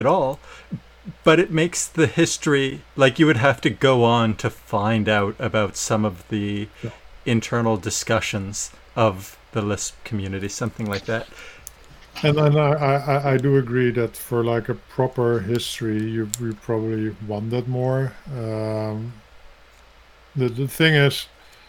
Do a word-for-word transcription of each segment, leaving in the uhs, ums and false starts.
at all, but it makes the history, like you would have to go on to find out about some of the Yeah. internal discussions of the Lisp community, something like that. And then I, I, I do agree that for like a proper history, you, you probably want that more. Um, the the thing is,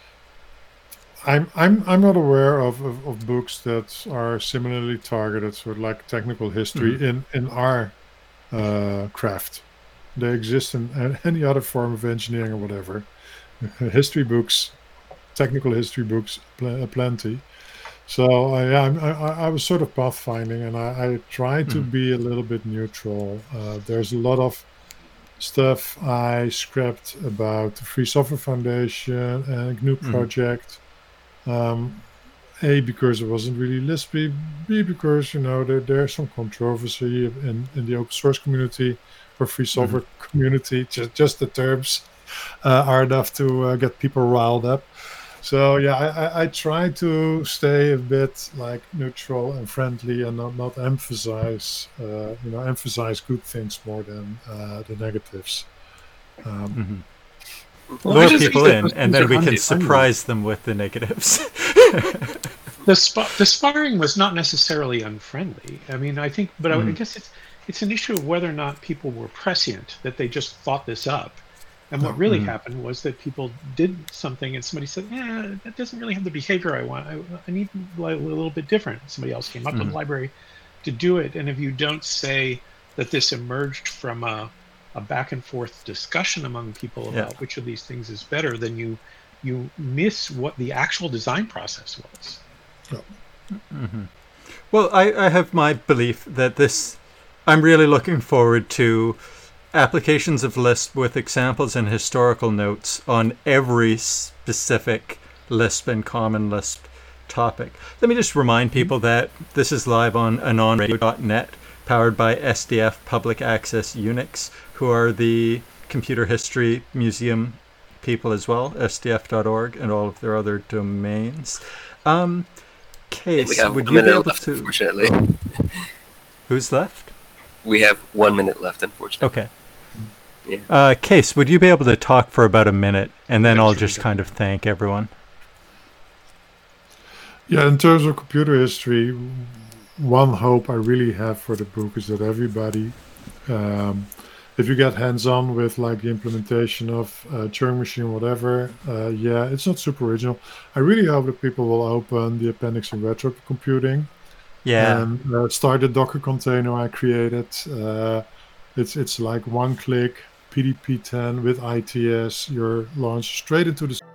I'm I'm I'm not aware of, of, of books that are similarly targeted, sort of like technical history Mm-hmm. in in our uh, craft. They exist in a- any other form of engineering or whatever. History books, technical history books, pl- plenty. So I, yeah, I'm- I, I I was sort of pathfinding, and I, I try to Mm-hmm. be a little bit neutral. Uh, there's a lot of stuff I scrapped about the Free Software Foundation and G N U Mm-hmm. project. Um, A, because it wasn't really Lispy. B, because you know there, there's some controversy in, in the open source community or free Mm-hmm. software community. Just just the terms uh, are enough to uh, get people riled up. So yeah, I, I, I try to stay a bit like neutral and friendly, and not not emphasize uh, you know emphasize good things more than uh, the negatives. Um, Mm-hmm. Well, I Lure just think people that in, those and things then are we can unfriendly. surprise them with the negatives. The sp- the sparring was not necessarily unfriendly. I mean, I think, but I, I Mm-hmm. guess it's it's an issue of whether or not people were prescient, that they just thought this up. And what no. really Mm-hmm. happened was that people did something, and somebody said, "Yeah, that doesn't really have the behavior I want. I, I need like, a little bit different." Somebody else came up with Mm-hmm. a library to do it, and if you don't say that this emerged from a a back and forth discussion among people Yeah. about which of these things is better, then you you miss what the actual design process was. No. Mm-hmm. Well, I, I have my belief that this, I'm really looking forward to applications of Lisp with examples and historical notes on every specific Lisp and Common Lisp topic. Let me just remind people that this is live on anon radio dot net, powered by S D F Public Access Unix, who are the Computer History Museum people as well, S D F dot org, and all of their other domains. Um, And we Case, have would one you be minute able left, to... unfortunately. Oh, who's left? We have one minute left, unfortunately. Okay. Yeah. Uh, Case, would you be able to talk for about a minute, and then That's I'll really just good. kind of thank everyone? Yeah, in terms of computer history, one hope I really have for the book is that everybody, um, if you get hands-on with like the implementation of uh, Turing machine, whatever, uh, yeah, it's not super original. I really hope that people will open the appendix in retro computing Yeah. and uh, start the Docker container I created. Uh, it's it's like one click P D P ten with I T S. You're launched straight into the